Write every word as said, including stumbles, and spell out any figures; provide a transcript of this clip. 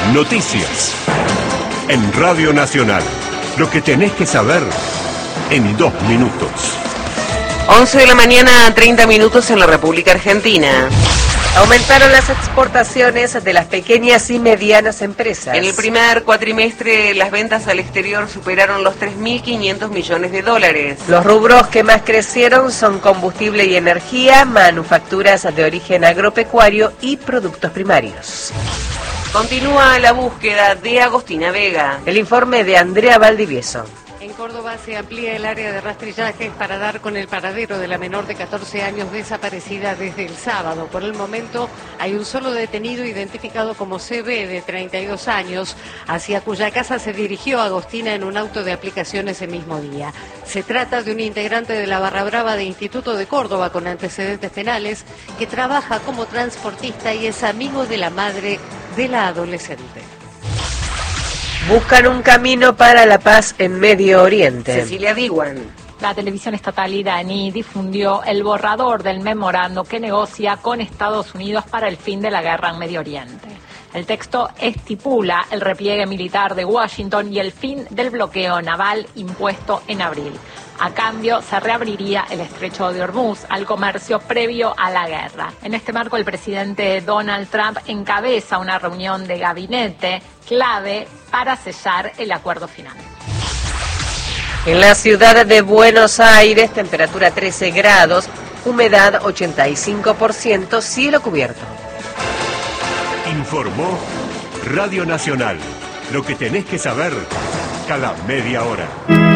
Noticias. En Radio Nacional. Lo que tenés que saber en dos minutos. once de la mañana, treinta minutos en la República Argentina. Aumentaron las exportaciones de las pequeñas y medianas empresas. En el primer cuatrimestre, las ventas al exterior superaron los tres mil quinientos millones de dólares. Los rubros que más crecieron son combustible y energía, manufacturas de origen agropecuario y productos primarios. Continúa la búsqueda de Agostina Vega. El informe de Andrea Valdivieso. En Córdoba se amplía el área de rastrillaje para dar con el paradero de la menor de catorce años desaparecida desde el sábado. Por el momento hay un solo detenido identificado como C B de treinta y dos años, hacia cuya casa se dirigió Agostina en un auto de aplicación ese mismo día. Se trata de un integrante de la Barra Brava de Instituto de Córdoba con antecedentes penales que trabaja como transportista y es amigo de la madre de la adolescente. Buscan un camino para la paz en Medio Oriente. Cecilia Diwan. La televisión estatal iraní difundió el borrador del memorando que negocia con Estados Unidos para el fin de la guerra en Medio Oriente. El texto estipula el repliegue militar de Washington y el fin del bloqueo naval impuesto en abril. A cambio, se reabriría el estrecho de Hormuz al comercio previo a la guerra. En este marco, el presidente Donald Trump encabeza una reunión de gabinete clave para sellar el acuerdo final. En la ciudad de Buenos Aires, temperatura trece grados, humedad ochenta y cinco por ciento, cielo cubierto. Informó Radio Nacional. Lo que tenés que saber cada media hora.